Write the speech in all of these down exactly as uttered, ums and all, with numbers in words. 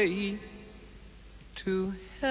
way to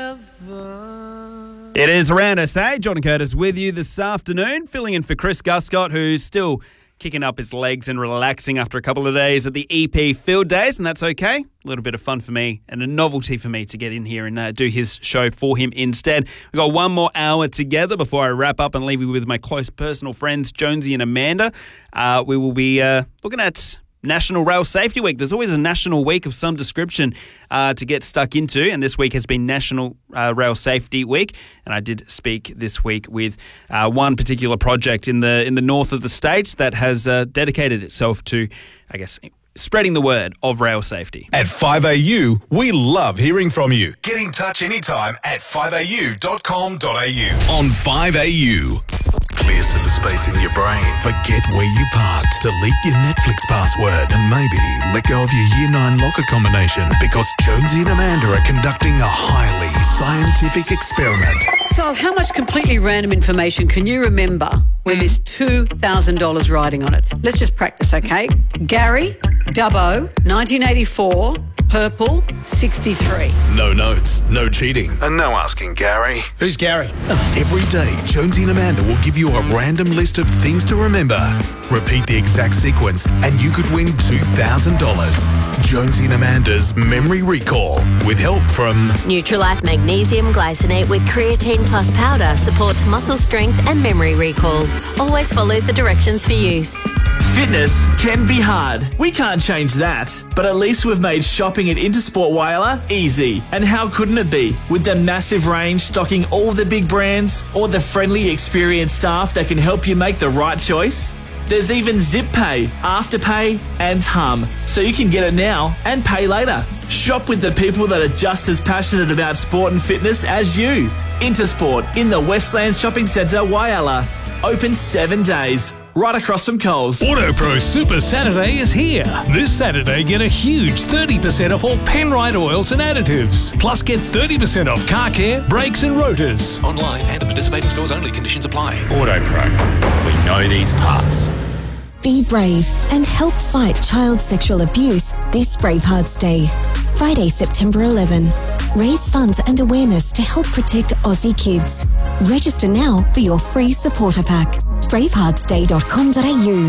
heaven. It is Around S A. John Curtis with you this afternoon, filling in for Chris Guscott, who's still kicking up his legs and relaxing after a couple of days at the E P Field Days, and that's okay. A little bit of fun for me and a novelty for me to get in here and uh, do his show for him instead. We've got one more hour together before I wrap up and leave you with my close personal friends, Jonesy and Amanda. Uh, we will be uh, looking at National Rail Safety Week. There's always a national week of some description uh, to get stuck into, and this week has been National uh, Rail Safety Week. And I did speak this week with uh, one particular project in the in the north of the state that has uh, dedicated itself to, I guess, spreading the word of rail safety. At five A U, we love hearing from you. Get in touch anytime at five a u dot com dot a u. On five A U. Clear some space in your brain. Forget where you parked. Delete your Netflix password and maybe let go of your Year nine locker combination because Jonesy and Amanda are conducting a highly scientific experiment. So how much completely random information can you remember where there's two thousand dollars riding on it? Let's just practice, okay? Gary, Dubbo, nineteen eighty-four, purple, sixty-three. No notes, no cheating, and no asking Gary. Who's Gary? Every day, Jonesy and Amanda will give you a random list of things to remember. Repeat the exact sequence, and you could win two thousand dollars. Jonesy and Amanda's Memory Recall, with help from Nutrilife Magnesium Glycinate with Creatine Plus Powder supports muscle strength and memory recall. Always follow the directions for use. Fitness can be hard. We can't change that. But at least we've made shopping at Intersport Whyalla easy. And how couldn't it be? With the massive range stocking all the big brands, or the friendly, experienced staff that can help you make the right choice. There's even Zip Pay, Afterpay, and Hum, so you can get it now and pay later. Shop with the people that are just as passionate about sport and fitness as you. Intersport in the Westland Shopping Centre, Whyalla. Open seven days. Right across from Coles. AutoPro Super Saturday is here. This Saturday, get a huge thirty percent off all Penrite oils and additives. Plus, get thirty percent off car care, brakes and rotors. Online and at participating stores only. Conditions apply. AutoPro. We know these parts. Be brave and help fight child sexual abuse this Bravehearts Day. Friday, September eleventh. Raise funds and awareness to help protect Aussie kids. Register now for your free supporter pack. bravehearts day dot com dot a u.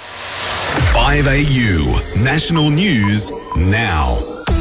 five A U National News Now.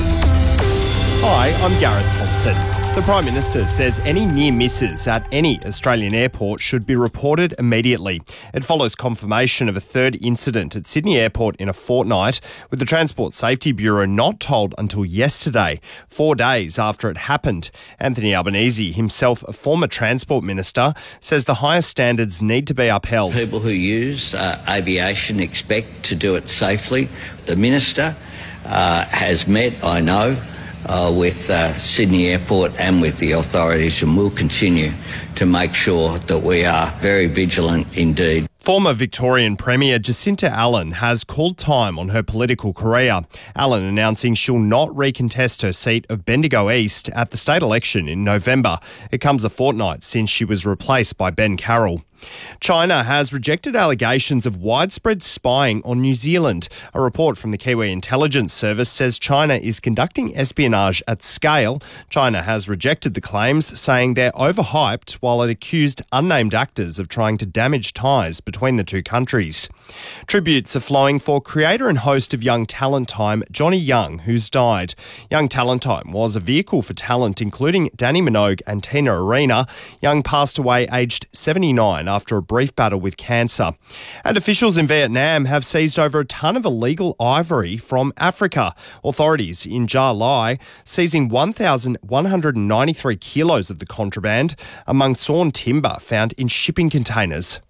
Hi, I'm Gareth Thompson. The Prime Minister says any near misses at any Australian airport should be reported immediately. It follows confirmation of a third incident at Sydney Airport in a fortnight, with the Transport Safety Bureau not told until yesterday, four days after it happened. Anthony Albanese, himself a former Transport Minister, says the highest standards need to be upheld. People who use uh, aviation expect to do it safely. The Minister uh, has met, I know, Uh, with uh, Sydney Airport and with the authorities, and will continue to make sure that we are very vigilant indeed. Former Victorian Premier Jacinta Allen has called time on her political career. Allen announcing she'll not recontest her seat of Bendigo East at the state election in November. It comes a fortnight since she was replaced by Ben Carroll. China has rejected allegations of widespread spying on New Zealand. A report from the Kiwi Intelligence Service says China is conducting espionage at scale. China has rejected the claims, saying they're overhyped, while it accused unnamed actors of trying to damage ties between the two countries. Tributes are flowing for creator and host of Young Talent Time, Johnny Young, who's died. Young Talent Time was a vehicle for talent, including Danny Minogue and Tina Arena. Young passed away aged seventy-nine after a brief battle with cancer. And officials in Vietnam have seized over a tonne of illegal ivory from Africa. Authorities in Gia Lai seizing one thousand one hundred ninety-three kilos of the contraband among sawn timber found in shipping containers.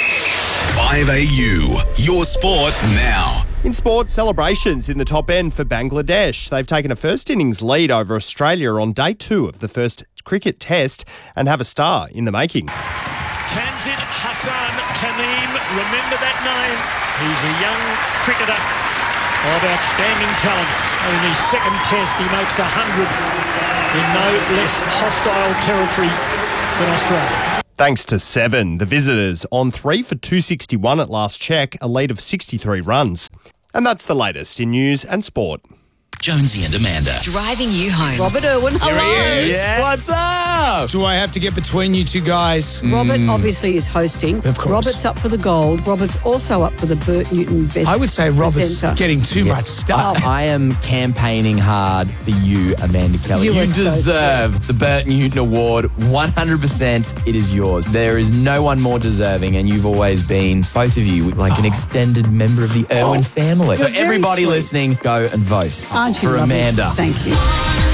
five A U, your sport now. In sport, celebrations in the top end for Bangladesh. They've taken a first innings lead over Australia on day two of the first cricket test and have a star in the making. Tanzin Hassan Tamim, remember that name. He's a young cricketer of outstanding talents. In his second test, he makes one hundred in no less hostile territory than Australia. Thanks to Seven, the visitors on three for two sixty-one at last check, a lead of sixty-three runs. And that's the latest in news and sport. Jonesy and Amanda. Driving you home. Robert Irwin, hello. Here he is. Yeah. What's up? Do I have to get between you two guys? Robert obviously is hosting. Of course. Robert's up for the gold. Robert's also up for the Bert Newton Best I would say Robert's Presenter. getting too Yeah. much stuff. I am campaigning hard for you, Amanda Keller. You You, are so deserve the Bert Newton Award. one hundred percent it is yours. There is no one more deserving, and you've always been, both of you, like an extended member of the Irwin family. So You're very everybody sweet. listening, go and vote Aren't you for lovely? Amanda. Thank you.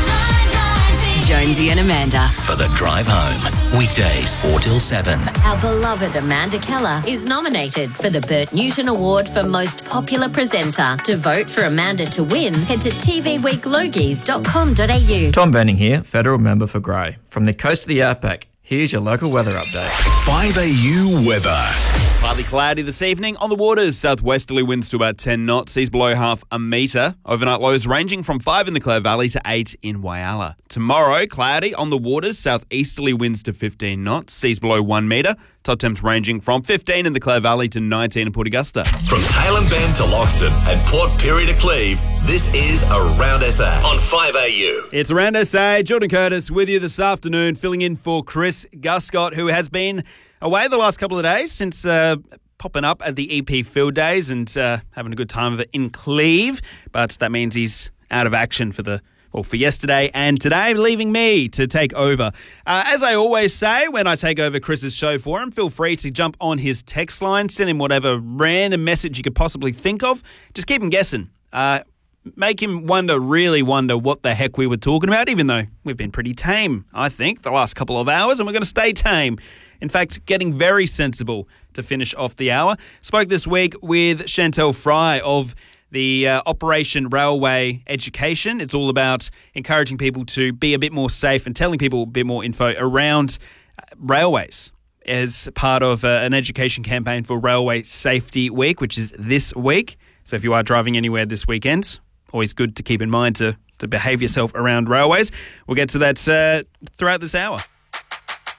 Jonesy and Amanda. For the drive home. Weekdays four till seven. Our beloved Amanda Keller is nominated for the Bert Newton Award for Most Popular Presenter. To vote for Amanda to win, head to t v week logies dot com dot a u. Tom Benning here, federal member for Grey. From the coast of the outback, here's your local weather update. five A U weather. Partly cloudy this evening. On the waters, southwesterly winds to about ten knots, seas below half a metre. Overnight lows ranging from five in the Clare Valley to eight in Whyalla. Tomorrow, cloudy. On the waters, southeasterly winds to fifteen knots, seas below one metre. Top temps ranging from fifteen in the Clare Valley to nineteen in Port Augusta. From Tailem Bend to Loxton and Port Pirie to Cleve, this is Around S A on five A U. It's Around S A. Jordan Curtis with you this afternoon, filling in for Chris Guscott, who has been away the last couple of days since uh, popping up at the E P Field Days and uh, having a good time of it in Cleve. But that means he's out of action for the well for yesterday and today, leaving me to take over. Uh, as I always say when I take over Chris's show for him, feel free to jump on his text line, send him whatever random message you could possibly think of. Just keep him guessing. Uh, make him wonder, really wonder what the heck we were talking about, even though we've been pretty tame, I think, the last couple of hours, and we're going to stay tame. In fact, getting very sensible to finish off the hour. Spoke this week with Chantel Fry of the uh, Operation Railway Education. It's all about encouraging people to be a bit more safe and telling people a bit more info around uh, railways as part of uh, an education campaign for Railway Safety Week, which is this week. So if you are driving anywhere this weekend, always good to keep in mind to, to behave yourself around railways. We'll get to that uh, throughout this hour.